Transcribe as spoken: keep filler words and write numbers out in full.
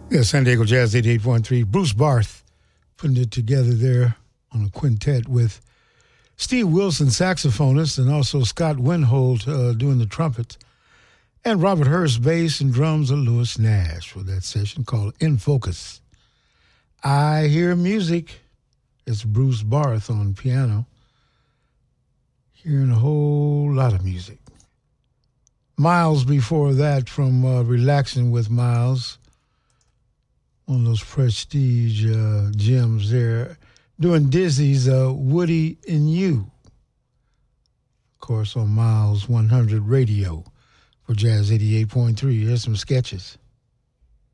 Yeah, San Diego Jazz eighty-eight point three. Bruce Barth putting it together there on a quintet with Steve Wilson, saxophonist, and also Scott Winhold uh, doing the trumpet, and Robert Hurst, bass and drums, and Louis Nash for that session called In Focus. I Hear Music. It's Bruce Barth on piano. Hearing a whole lot of music. Miles before that from uh, Relaxing with Miles. One of those prestige uh, gems there. Doing Dizzy's uh, Woody and You. Of course, on Miles one hundred Radio for Jazz eighty-eight point three. Here's some sketches.